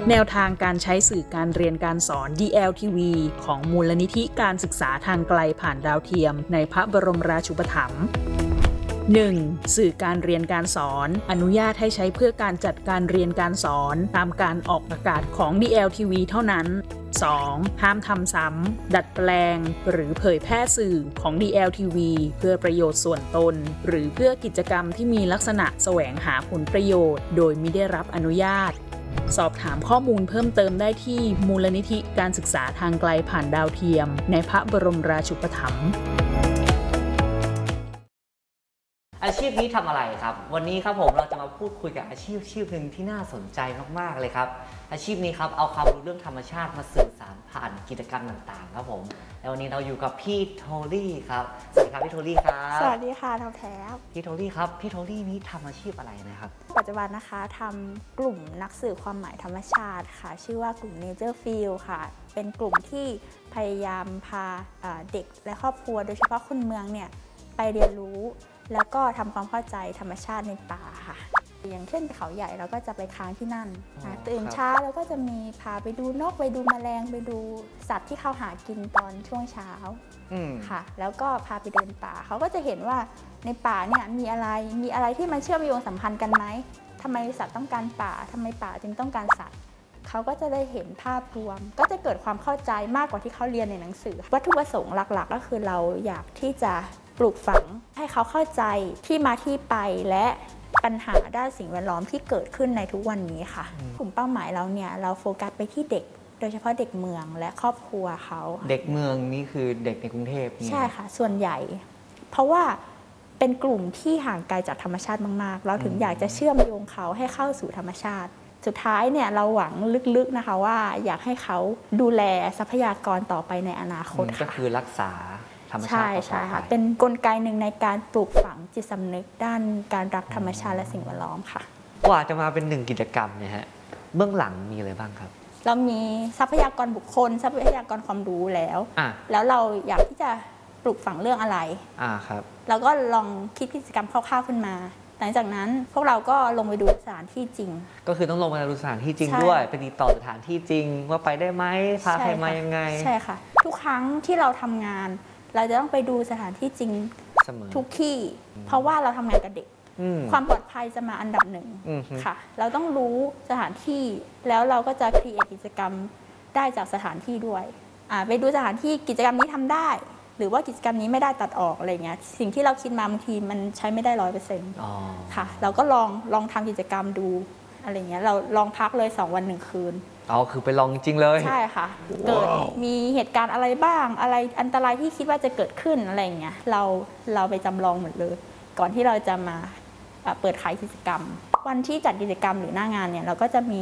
แนวทางการใช้สื่อการเรียนการสอน DLTV ของมูลนิธิการศึกษาทางไกลผ่านดาวเทียมในพระบรมราชูปถัมภ์ 1. สื่อการเรียนการสอนอนุญาตให้ใช้เพื่อการจัดการเรียนการสอนตามการออกอากาศของ DLTV เท่านั้น 2. ห้ามทำซ้ำดัดแปลงหรือเผยแพร่สื่อของ DLTV เพื่อประโยชน์ส่วนตนหรือเพื่อกิจกรรมที่มีลักษณะแสวงหาผลประโยชน์โดยมิได้รับอนุญาตสอบถามข้อมูลเพิ่มเติมได้ที่มูลนิธิการศึกษาทางไกลผ่านดาวเทียมในพระบรมราชูปถัมภ์อาชีพนี้ทำอะไรครับวันนี้ครับผมเราจะมาพูดคุยกับอาชีพหนึ่งที่น่าสนใจมากๆเลยครับอาชีพนี้ครับเอาความรู้เรื่องธรรมชาติมาสื่อสารผ่านกิจกรรมต่างๆครับผมแล้ววันนี้เราอยู่กับพี่โทลี่ครับสวัสดีครับพี่โทลี่ครับสวัสดีค่ะท้าวแท้พี่โทลี่ครับพี่โทลี่นี้ทำอาชีพอะไรนะครับปัจจุบันนะคะทำกลุ่มนักสื่อความหมายธรรมชาติค่ะชื่อว่ากลุ่ม Nature Field ค่ะเป็นกลุ่มที่พยายามพาเด็กและครอบครัวโดยเฉพาะคนเมืองเนี่ยไปเรียนรู้แล้วก็ทำความเข้าใจธรรมชาติในป่าค่ะอย่างเช่นเขาใหญ่เราก็จะไปค้างที่นั่นตื่นเช้าเราก็จะมีพาไปดูนกไปดูแมลงไปดูสัตว์ที่เขาหากินตอนช่วงเช้าค่ะแล้วก็พาไปเดินป่าเขาก็จะเห็นว่าในป่าเนี่ยมีอะไรที่มันเชื่อมโยงสัมพันธ์กันไหมทำไมสัตว์ต้องการป่าทำไมป่าจึงต้องการสัตว์เขาก็จะได้เห็นภาพรวมก็จะเกิดความเข้าใจมากกว่าที่เขาเรียนในหนังสือวัตถุประสงค์หลักๆก็คือเราอยากที่จะปลูกฝังให้เขาเข้าใจที่มาที่ไปและปัญหาด้านสิ่งแวดล้อมที่เกิดขึ้นในทุกวันนี้ค่ะกลุ่มเป้าหมายเราเนี่ยเราโฟกัสไปที่เด็กโดยเฉพาะเด็กเมืองและครอบครัวเขาเด็กเมืองนี่คือเด็กในกรุงเทพใช่ค่ะส่วนใหญ่เพราะว่าเป็นกลุ่มที่ห่างไกลจากธรรมชาติมากๆเราถึงอยากจะเชื่อมโยงเขาให้เข้าสู่ธรรมชาติสุดท้ายเนี่ยเราหวังลึกๆนะคะว่าอยากให้เขาดูแลทรัพยากรต่อไปในอนาคตก็คือรักษาธรรมชาติใช่ค่ะเป็นกลไกหนึ่งในการปลูกฝังจิตสำนึกด้านการรักธรรมชาติและสิ่งแวดล้อมค่ะกว่าจะมาเป็นหนึ่งกิจกรรมเนี่ยฮะเบื้องหลังมีอะไรบ้างครับเรามีทรัพยากรบุคคลทรัพยากรความรู้แล้วเราอยากที่จะปลูกฝังเรื่องอะไรครับเราก็ลองคิดกิจกรรมคร่าวๆขึ้นมาหลังจากนั้นพวกเราก็ลงไปดูสถานที่จริงก็คือต้องลงไปดูสถานที่จริงด้วยไปติดต่อสถานที่จริงว่าไปได้ไหมพาใครมายังไงใช่ค่ะทุกครั้งที่เราทำงานเราจะต้องไปดูสถานที่จริงทุกที่เพราะว่าเราทำงานกับเด็กความปลอดภัยจะมาอันดับหนึ่งค่ะเราต้องรู้สถานที่แล้วเราก็จะครีเอทกิจกรรมได้จากสถานที่ด้วยไปดูสถานที่กิจกรรมนี้ทำได้หรือว่ากิจกรรมนี้ไม่ได้ตัดออกอะไรเงี้ยสิ่งที่เราคิดมาบางทีมันใช้ไม่ได้100%ค่ะเราก็ลองทำกิจกรรมดูอะไรเงี้ยเราลองพักเลย2 วัน 1 คืนคือไปลองจริงเลยใช่ค่ะเกิดมีเหตุการณ์อะไรบ้างอะไรอันตรายที่คิดว่าจะเกิดขึ้นอะไรเงี้ยเราไปจำลองหมดเลยก่อนที่เราจะมาเปิดขายกิจกรรมวันที่จัดกิจกรรมหรือหน้างานเนี่ยเราก็จะมี